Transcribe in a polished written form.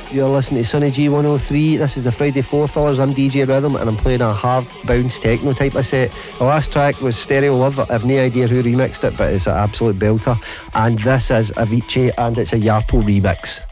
You're listening to Sunny G 103. This is the Friday Floor Fillers. I'm DJ Rhythm and I'm playing a hard bounce techno type of set. The last track was Stereo Love. I've no idea who remixed it, but it's an absolute belter. And this is Avicii and it's a Yarpo remix.